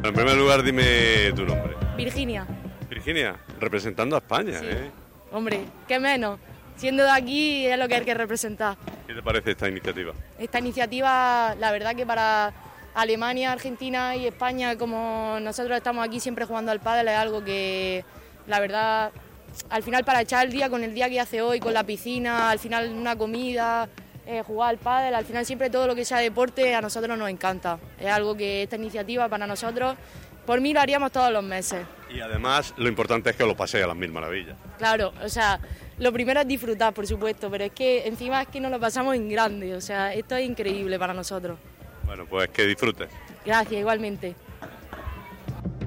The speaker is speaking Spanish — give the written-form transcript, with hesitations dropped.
En primer lugar, dime tu nombre. Virginia. Virginia, representando a España, Sí. ¿eh? Hombre, qué menos. Siendo de aquí es lo que hay que representar. ¿Qué te parece esta iniciativa? Esta iniciativa, la verdad que para Alemania, Argentina y España, como nosotros estamos aquí siempre jugando al pádel, es algo que, la verdad, al final para echar el día con el día que hace hoy, con la piscina, al final una comida, jugar al pádel, al final siempre todo lo que sea deporte a nosotros nos encanta. Es algo que esta iniciativa para nosotros, por mí lo haríamos todos los meses. Y además, lo importante es que lo paséis a las mil maravillas. Claro, o sea, lo primero es disfrutar, por supuesto, pero es que encima es que nos lo pasamos en grande, o sea, esto es increíble para nosotros. Bueno, pues que disfrutes. Gracias, igualmente.